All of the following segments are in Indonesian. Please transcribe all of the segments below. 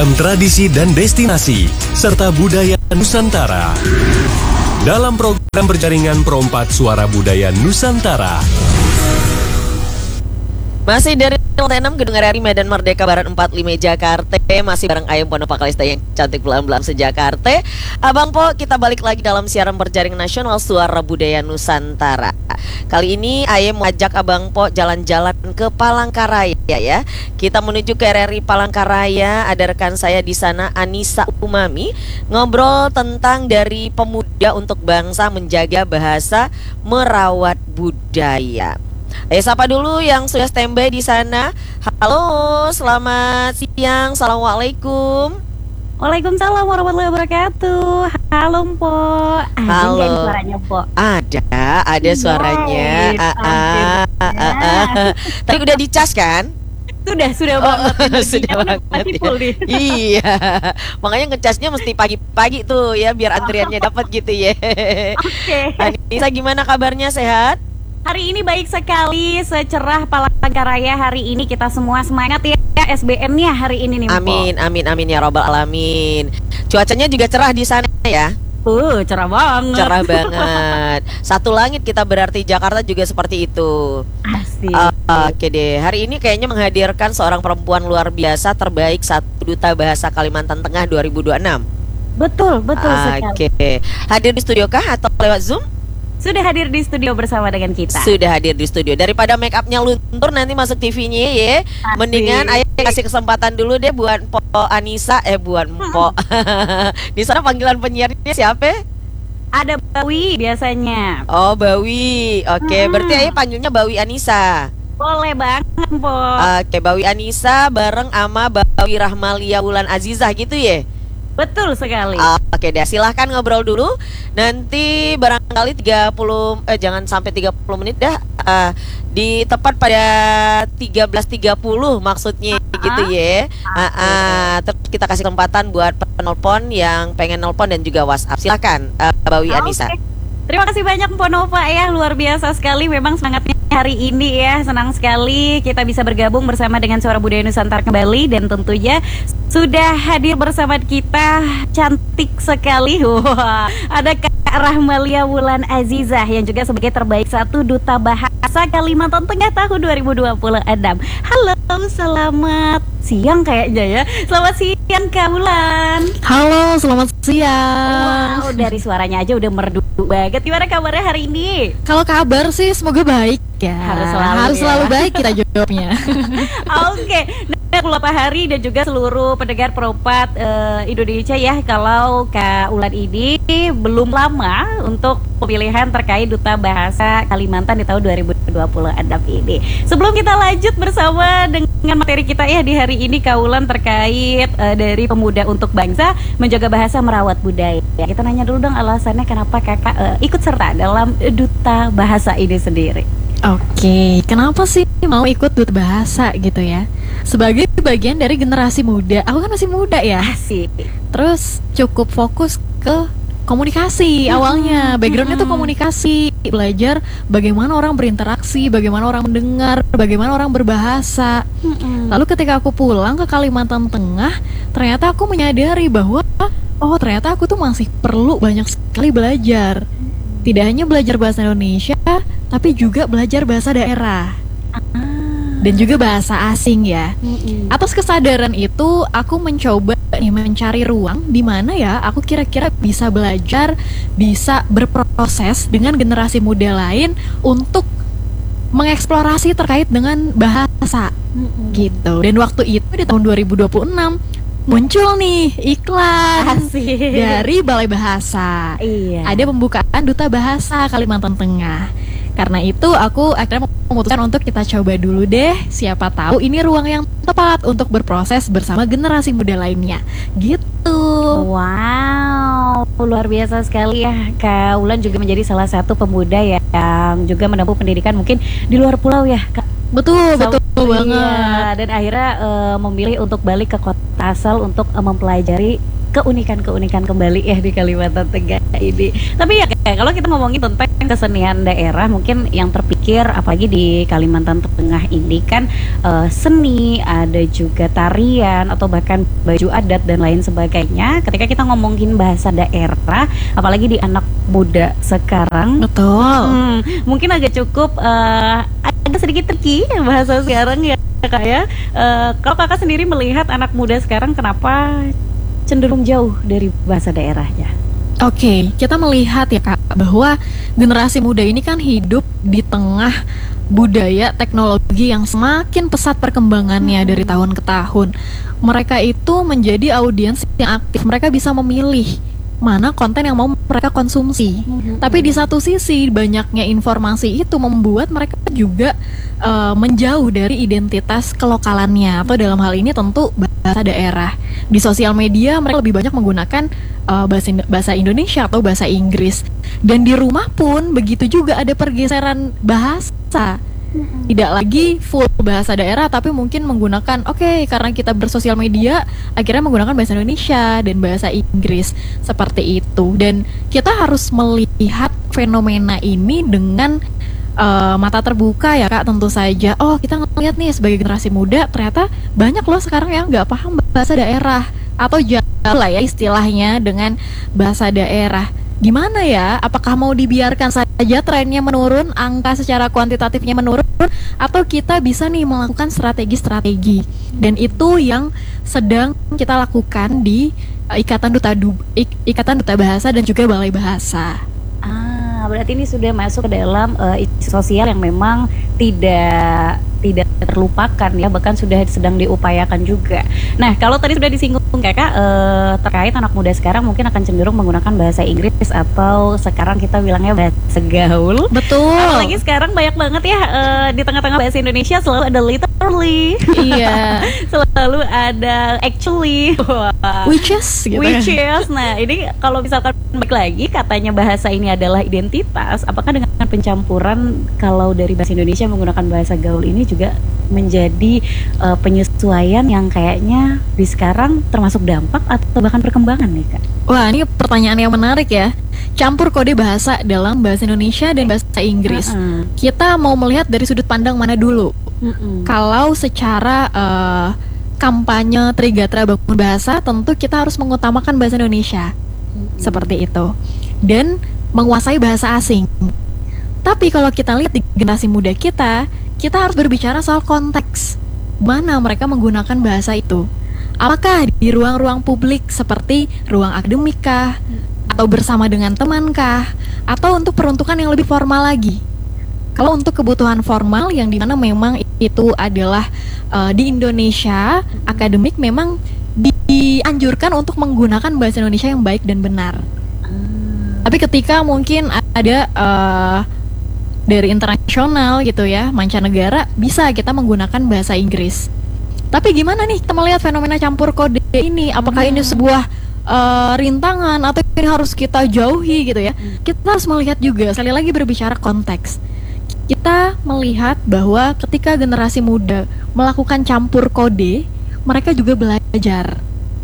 beragam tradisi dan destinasi, serta budaya Nusantara. Dalam program berjaringan Pro4 Suara Budaya Nusantara. Masih dari lantai 6 Gedung RRI Medan Merdeka Barat 45 Jakarta. Masih bareng Ayam Pondopak Kalista yang cantik belam-belam sejakarta. Abang Po, kita balik lagi dalam siaran berjaring nasional Suara Budaya Nusantara. Kali ini Ayam mengajak Abang Po jalan-jalan ke Palangkaraya ya. Kita menuju ke RRI Palangkaraya. Ada rekan saya di sana, Anissa Umami, ngobrol tentang dari pemuda untuk bangsa menjaga bahasa merawat budaya. Ayo sapa dulu yang sudah standby di sana. Halo, selamat siang. Assalamualaikum. Waalaikumsalam warahmatullahi wabarakatuh. Halo Po. Halo. Suaranya Po. Ada suaranya. Tadi udah dicas kan? Sudah banget. Sudah banget. Iya. Makanya ngecasnya mesti pagi-pagi tuh ya, biar antriannya dapat gitu ya. Oke. Anissa, gimana kabarnya, sehat? Hari ini baik sekali, secerah Palangkaraya hari ini. Kita semua semangat ya SBN-nya hari ini nih. Amin, amin, amin ya robbal alamin. Cuacanya juga cerah di sana ya. Cerah banget. Cerah banget. Satu langit kita, berarti Jakarta juga seperti itu. Asik. Oke deh, hari ini kayaknya menghadirkan seorang perempuan luar biasa terbaik satu Duta Bahasa Kalimantan Tengah 2026. Betul sekali. Oke. Hadir di studio kah atau lewat Zoom? Sudah hadir di studio bersama dengan kita. Sudah hadir di studio. Daripada make upnya luntur nanti masuk TV-nya ya. Asik. Mendingan Ayah kasih kesempatan dulu deh buat Po Anissa, buat Po. Di sana panggilan penyiarnya siapa? Ada Bawi biasanya. Oh, Bawi. Oke, berarti Ayah panggilnya Bawi Anissa. Boleh banget Po. Oke, Bawi Anissa bareng sama Bawi Rahmalia Wulan Azizah gitu ya? Betul sekali. Oke deh, silahkan ngobrol dulu. Nanti barangkali 30, jangan sampai 30 menit dah, di tepat pada 13.30 maksudnya gitu ya. Terus kita kasih kesempatan buat penelpon yang pengen nelpon dan juga WhatsApp. Silahkan Bawi Anissa. Terima kasih banyak Po Nova ya, luar biasa sekali memang semangatnya hari ini ya. Senang sekali kita bisa bergabung bersama dengan Suara Budaya Nusantara kembali. Dan tentunya sudah hadir bersama kita cantik sekali. Wah, ada Kak Rahmalia Wulan Azizah yang juga sebagai terbaik satu Duta Bahasa Kalimantan Tengah tahun 2026. Halo, selamat siang kayaknya ya. Selamat siang Kak Wulan. Halo, selamat siang. Wow, dari suaranya aja udah merdu banget. Gimana kabarnya hari ini? Kalau kabar sih semoga baik ya. Harus selalu baik kita jawabnya. Oke. Nah, beberapa hari dan juga seluruh pendengar Pro4 Indonesia ya, kalau Kak Wulan ini belum lama untuk pemilihan terkait Duta Bahasa Kalimantan di tahun 2026 ini. Sebelum kita lanjut bersama dengan materi kita ya di hari ini, Kak Wulan, terkait dari pemuda untuk bangsa menjaga bahasa merawat budaya. Kita nanya dulu dong alasannya kenapa Kakak ikut serta dalam Duta Bahasa ini sendiri. Oke, kenapa sih mau ikut Duta Bahasa gitu ya? Sebagai bagian dari generasi muda, aku kan masih muda ya. Asik. Terus cukup fokus ke komunikasi awalnya. Backgroundnya tuh komunikasi, belajar bagaimana orang berinteraksi, bagaimana orang mendengar, bagaimana orang berbahasa. Lalu ketika aku pulang ke Kalimantan Tengah, ternyata aku menyadari bahwa oh ternyata aku tuh masih perlu banyak sekali belajar. Tidak hanya belajar bahasa Indonesia, tapi juga belajar bahasa daerah dan juga bahasa asing ya. Atas kesadaran itu, aku mencoba mencari ruang di mana ya aku kira-kira bisa belajar, bisa berproses dengan generasi muda lain untuk mengeksplorasi terkait dengan bahasa gitu. Dan waktu itu di tahun 2026 muncul nih iklan dari Balai Bahasa. Iya. Ada pembukaan Duta Bahasa Kalimantan Tengah. Karena itu aku akhirnya memutuskan untuk kita coba dulu deh. Siapa tahu ini ruang yang tepat untuk berproses bersama generasi muda lainnya. Gitu. Wow, luar biasa sekali ya. Kak Wulan juga menjadi salah satu pemuda ya yang juga menempuh pendidikan mungkin di luar pulau ya, Kak. Betul banget. Dan akhirnya memilih untuk balik ke kota asal untuk mempelajari keunikan-keunikan kembali ya di Kalimantan Tengah ini. Tapi ya kayak kalau kita ngomongin tentang kesenian daerah, mungkin yang terpikir apalagi di Kalimantan Tengah ini kan seni, ada juga tarian atau bahkan baju adat dan lain sebagainya. Ketika kita ngomongin bahasa daerah, apalagi di anak muda sekarang, Betul. mungkin agak cukup agak sedikit tricky bahasa sekarang ya Kak ya. Kalau Kakak sendiri melihat anak muda sekarang kenapa cenderung jauh dari bahasa daerahnya? Oke, kita melihat ya Kak bahwa generasi muda ini kan hidup di tengah budaya teknologi yang semakin pesat perkembangannya dari tahun ke tahun. Mereka itu menjadi audiens yang aktif. Mereka bisa memilih mana konten yang mau mereka konsumsi. Tapi di satu sisi banyaknya informasi itu membuat mereka juga menjauh dari identitas kelokalannya, atau dalam hal ini tentu bahasa daerah. Di sosial media mereka lebih banyak menggunakan bahasa Indonesia atau bahasa Inggris. Dan di rumah pun begitu juga, ada pergeseran bahasa. Tidak lagi full bahasa daerah, tapi mungkin menggunakan, karena kita bersosial media, akhirnya menggunakan bahasa Indonesia dan bahasa Inggris, seperti itu. Dan kita harus melihat fenomena ini dengan mata terbuka ya Kak, tentu saja. Oh, kita ngeliat nih sebagai generasi muda, ternyata banyak loh sekarang yang nggak paham bahasa daerah, atau jauh lah ya istilahnya dengan bahasa daerah. Gimana ya? Apakah mau dibiarkan saja trennya menurun, angka secara kuantitatifnya menurun, atau kita bisa nih melakukan strategi-strategi? Dan itu yang sedang kita lakukan di Ikatan Duta Bahasa dan juga Balai Bahasa. Berarti ini sudah masuk ke dalam isu sosial yang memang tidak terlupakan ya, bahkan sudah sedang diupayakan juga. Nah, kalau tadi sudah disinggung Kakak terkait anak muda sekarang mungkin akan cenderung menggunakan bahasa Inggris atau sekarang kita bilangnya bahasa gaul. Betul. Apalagi sekarang banyak banget ya di tengah-tengah bahasa Indonesia selalu ada literally. Iya. Selalu ada actually. Which is gitu. Nah, ini kalau misalkan balik lagi katanya bahasa ini adalah identitas, apakah dengan pencampuran kalau dari bahasa Indonesia menggunakan bahasa gaul ini juga menjadi penyesuaian yang kayaknya di sekarang termasuk dampak atau bahkan perkembangan nih Kak? Wah, ini pertanyaan yang menarik ya. Campur kode bahasa dalam bahasa Indonesia dan bahasa Inggris. Kita mau melihat dari sudut pandang mana dulu? Kalau secara kampanye Trigatra Bangun Bahasa, tentu kita harus mengutamakan bahasa Indonesia. Seperti itu. Dan menguasai bahasa asing. Tapi kalau kita lihat di generasi muda kita harus berbicara soal konteks. Mana mereka menggunakan bahasa itu? Apakah di ruang-ruang publik seperti ruang akademik kah? Atau bersama dengan teman kah? Atau untuk peruntukan yang lebih formal lagi? Kalau untuk kebutuhan formal yang dimana memang itu adalah di Indonesia, akademik memang dianjurkan untuk menggunakan bahasa Indonesia yang baik dan benar. Tapi ketika mungkin ada dari internasional gitu ya, mancanegara, bisa kita menggunakan bahasa Inggris. Tapi gimana nih kita melihat fenomena campur kode ini? Apakah ini sebuah rintangan atau ini harus kita jauhi gitu ya? Kita harus melihat juga, sekali lagi berbicara konteks. Kita melihat bahwa ketika generasi muda melakukan campur kode, mereka juga belajar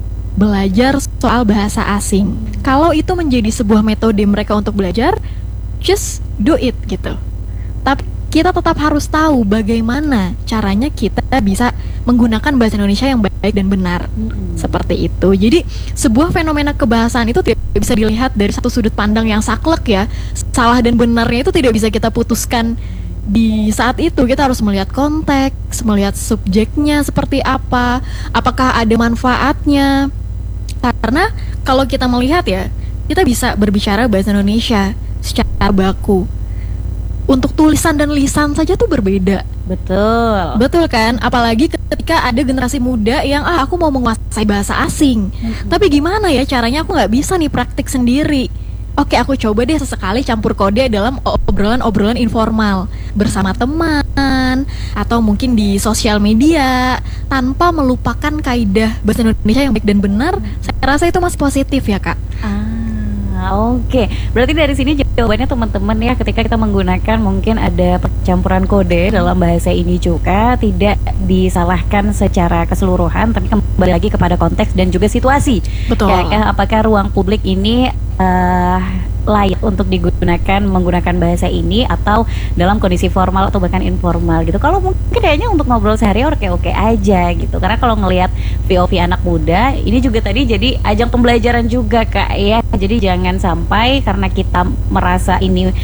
soal bahasa asing. Kalau itu menjadi sebuah metode mereka untuk belajar, just do it gitu. Tapi kita tetap harus tahu bagaimana caranya kita bisa menggunakan bahasa Indonesia yang baik dan benar. Seperti itu. Jadi sebuah fenomena kebahasaan itu tidak bisa dilihat dari satu sudut pandang yang saklek ya. Salah dan benarnya itu tidak bisa kita putuskan di saat itu. Kita harus melihat konteks, melihat subjeknya seperti apa, apakah ada manfaatnya. Karena kalau kita melihat ya, kita bisa berbicara bahasa Indonesia secara baku. Untuk tulisan dan lisan saja tuh berbeda. Betul kan? Apalagi ketika ada generasi muda yang aku mau menguasai bahasa asing. Tapi gimana ya caranya, aku nggak bisa nih praktik sendiri. Oke, aku coba deh sesekali campur kode dalam obrolan-obrolan informal bersama teman atau mungkin di sosial media, tanpa melupakan kaidah bahasa Indonesia yang baik dan benar. Saya rasa itu masih positif ya Kak. Oke, berarti dari sini jawabannya teman-teman ya, ketika kita menggunakan mungkin ada percampuran kode dalam bahasa ini juga tidak disalahkan secara keseluruhan, tapi kembali lagi kepada konteks dan juga situasi. Betul. Ya, apakah ruang publik ini layak untuk digunakan menggunakan bahasa ini atau dalam kondisi formal atau bahkan informal gitu. Kalau mungkin kayaknya untuk ngobrol sehari oke-oke aja gitu. Karena kalau ngelihat POV anak muda ini juga tadi jadi ajang pembelajaran juga Kak ya. Jadi jangan sampai karena kita merasa ini